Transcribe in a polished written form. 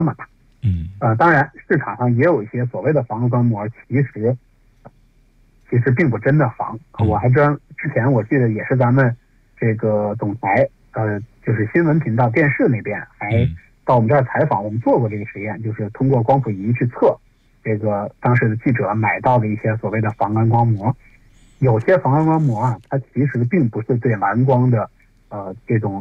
么大。当然市场上也有一些所谓的防光膜，其实并不真的防。我还之前我记得也是咱们这个总台就是新闻频道电视那边还到我们这儿采访，我们做过这个实验，就是通过光谱仪去测这个当时的记者买到的一些所谓的防蓝光膜。有些防蓝光膜啊，它其实并不是对蓝光的这种